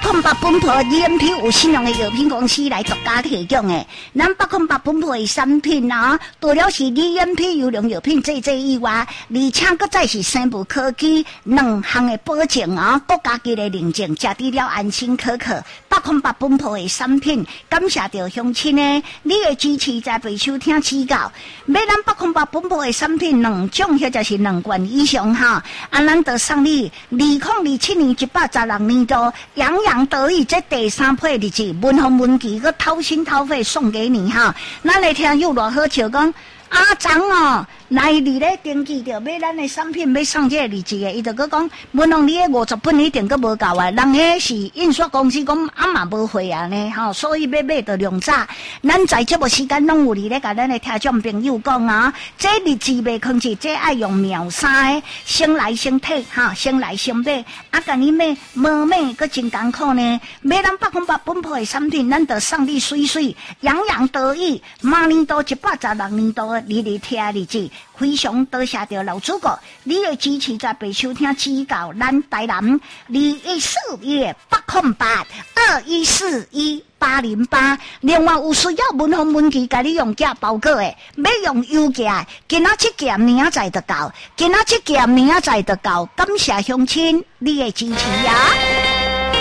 808本铺 GMP 有信用的药品公司来独家提供的。咱808本铺的产品啊，除了是 GMP 优良药品这以外，而且佫再是生物科技2项的保证啊，国家级的认证，吃得了安心可靠。808本铺的产品，感谢着乡亲呢，你的支持在被收听指教。买咱808本铺的产品2种，或者是2罐以上哈，咱就送你2027年116年度洋洋得意这第3批日子，文红文具个掏心掏肺送给你哈。咱来听有偌好笑讲。阿张哦，来你咧登记着买咱的产品，要送这个日子的，伊就搁讲，文龙你的50本一定搁无够啊，人迄是印刷公司讲啊嘛无货啊呢，吼，所以要买着量早。咱在这无时间拢有咧甲咱的听众朋友讲啊，这日子袂控制，这爱用秒杀的，先来先退哈，先来先买，啊，甲你买无买搁真艰苦呢。买咱808本铺的产品，咱就送你水水，洋洋得意，马年度116年度。日日听日子，非常多谢着老主顾，你的支持在被收听指教，咱台南2141-808-2141-808。另外有需要文红文具，甲你用寄包裹的，要用邮寄的，今仔这件明仔载就到，今仔这件明仔载就到，感谢乡亲你的支持呀。